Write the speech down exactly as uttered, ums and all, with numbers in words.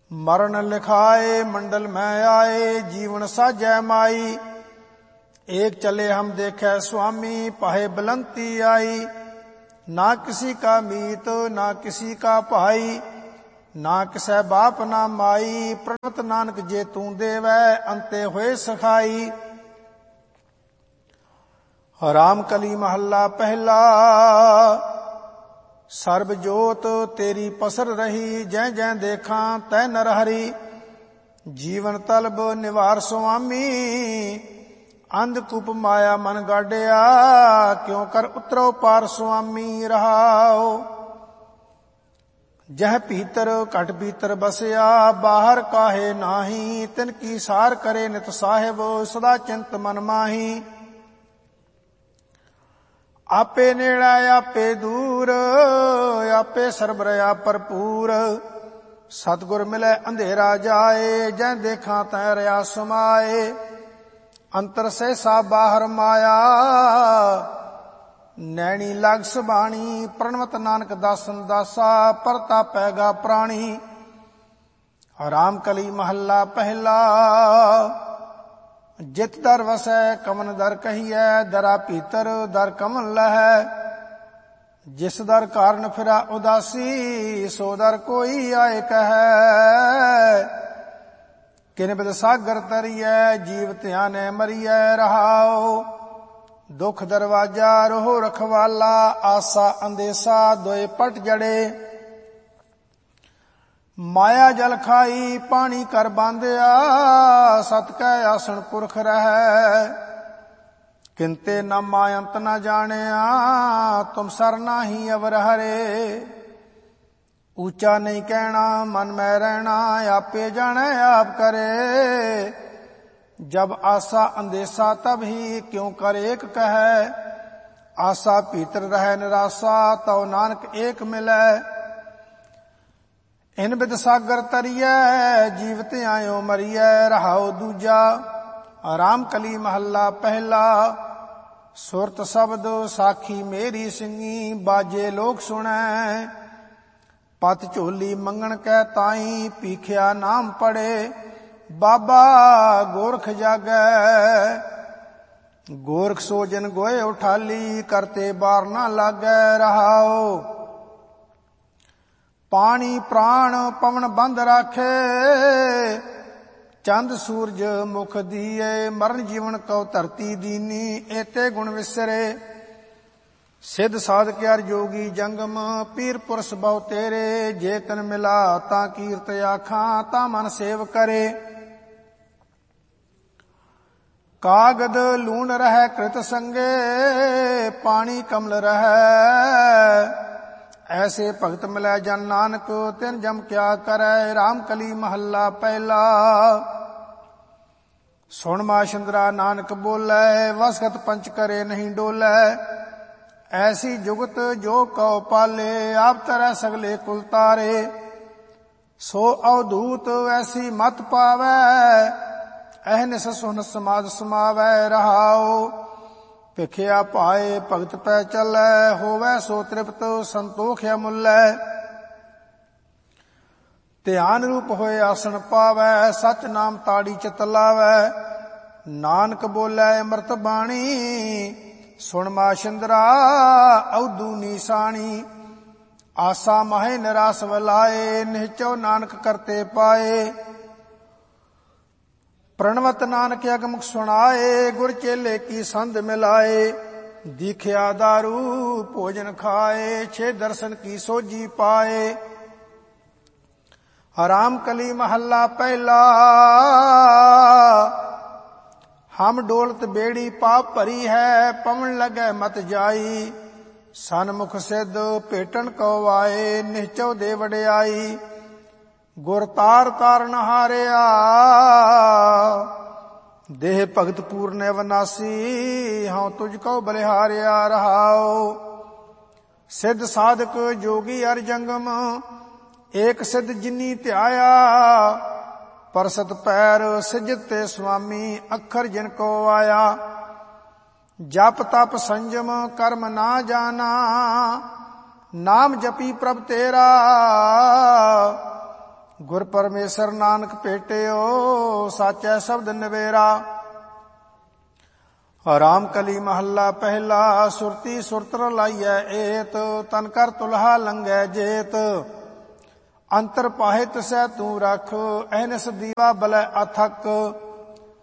मरण लिखाए मंडल में आए, जीवन साजै माई। एक चले हम देखे स्वामी, पाहे बुलंती आई। ना किसी का मीत ना किसी का भाई, ना किसै बाप ना माई। प्रणत नानक जे तू देवै, अंते होए सखाई। राम कली महला पहला। सर्ब जोत तेरी पसर रही, जै जै देखा तै नर हरि। जीवन तलब निवार स्वामी, अंधकूप माया मन गाड़िया। क्यों कर उतरो पार स्वामी रहाओ। जह भीतर घट भीतर बसया, बाहर काहे नाही। तिनकी सार करे नित साहिब, सदा चिंत मन माही। आपे नेड़ा आपे दूर, आपे सरबर आप भरपूर। सतगुर मिले अंधेरा जाए, जै देखा तै रया समाए। अंतर सहसा बाहर माया, नैनी लाग सुबाणी। प्रणवत नानक दासन दासा, परता पैगा प्राणी। राम कली महला पहला। जित दर वसै कमन दर कहिए, दरा भीतर दर कमन लहै। जिस दर कारण फिरा उदासी, सो दर कोई आए कहे। किन बिद सागर तरिए, जीव त्याने मरिए रहाओ। दुख दरवाजा रोह रखवाला, आसा अंदेसा दोए पट जड़े। माया जल खाई पानी कर बांधिया, सत कै आसन पुरख रहै। किंते न मायंत न जानिया, तुम सर नाही अवर हरे। ऊंचा नहीं कहना मन में रहना, आपे जाने आप करे। जब आशा अंदेशा तब ही क्यों कर एक कहे। आशा भीतर रहे निराशा, तो नानक एक मिले। इन बिद सागर तरिए, जीवत आयो मरिए रहाओ दूजा। राम कली महला पहला। सुरत शब्द साखी मेरी सिंगी, बाजे लोग सुनै। पत झोली मंगण कै ताई, पीखिया नाम पड़े। बाबा गोरख जागै, गोरख सो जिन गोए उठाली। करते बार ना लागै रहाओ। पानी प्राण पवन बंद राखे, चंद सूरज मुख दिए। मरण जीवन कौ धरती दीनी, एते गुण विसरे। सिद्ध साधक यार जोगी जंगम, पीर पुरुष बहु तेरे। जे तन मिला ता कीर्त आखां, ता मन सेव करे। कागद लून रह कृत संगे, पानी कमल रह। ऐसे भगत मिलै जन नानक, तिन जम क्या करे। राम कली महला पहला। सुन माशंदरा नानक बोलै, वसगत पंच करे नहीं डोलै। ऐसी जुगत जो कौ पाले, आप तरह सगले कुल तारे। सो अवधूत ऐसी मत पावै, अहनिस सुन समाज समावै रहाओ। भिखिया पाए भगत पै चलै, होवै सो तृप्त संतोख अमुलै। ध्यान रूप होए आसन पावै, सच नाम ताड़ी चित लावै। नानक बोलै अमृत बाणी, सुन माशिंदरा अवधू नीसाणी। आसा माहे निराश वलाए, निहचो नानक करते पाए। प्रणवत नानक अगमुख सुनाए, गुर चेले की संध मिलाए। दीखिया दारू भोजन खाए, छे दर्शन की सोजी पाए। राम कली महला पहला। हम डोलत बेड़ी पाप भरी है, पवन लगे मत जाई। सनमुख सिद्ध भेटन को आए, निश्चो दे वडियाई। गुर तार तारन हारिया, देह भगत पूर्ण अविनाशी। हाँ तुझको बलिहारिया रहाओ। सिद्ध साधक जोगी अर जंगम, एक सिद्ध जिनी ध्याया। परसत पैर सिजते स्वामी, अखर जिनको आया। जप तप संजम कर्म ना जाना, नाम जपी प्रभ तेरा। ਗੁਰ ਪਰਮੇਸ਼ਰ ਨਾਨਕ ਭੇਟਿਓ, ਸਾਚੈ ਸ਼ਬਦ ਨਿਵੇਰਾ। ਰਾਮ ਕਲੀ ਮਹੱਲਾ ਪਹਿਲਾ। ਸੁਰਤੀ ਸੁਰਤ ਰਲਾਈਐ ਏਤ, ਤਨ ਕਰ ਤੁਲਹਾ ਲੰਘੈ ਜੇਤ। ਅੰਤਰ ਪਾਹੇ ਤਿਸੈ ਤੂੰ ਰਖ, ਅਹਨਿਸ ਦੀਵਾ ਬਲੈ ਅਥਕ।